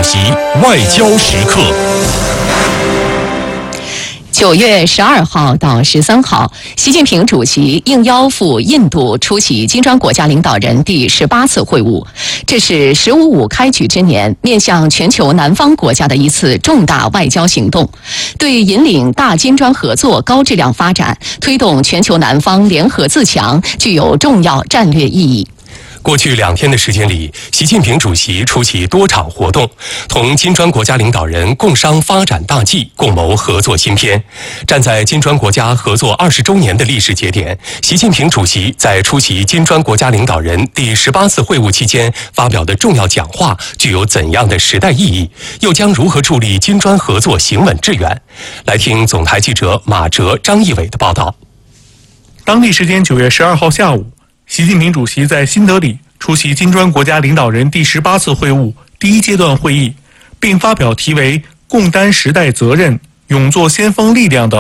席外交时刻。 9月12号到13号，习近平主席应邀赴印度出席金砖国家领导人第18次会晤，这是“15+5”开局之年面向全球南方国家的一次重大外交行动，对引领大金砖合作高质量发展、推动全球南方联合自强具有重要战略意义。 过去2天的时间里，习近平主席出席多场活动，同金砖国家领导人共商发展大计，共谋合作新篇。站在金砖国家合作20周年的历史节点，习近平主席在出席金砖国家领导人第18次会晤期间发表的重要讲话，具有怎样的时代意义？又将如何助力金砖合作行稳致远？来听总台记者马哲、张义伟的报道。 当地时间9月12号下午，习近平主席在新德里出席金砖国家领导人第18次会晤第1阶段会议，并发表题为"共担时代责任，勇做先锋力量"的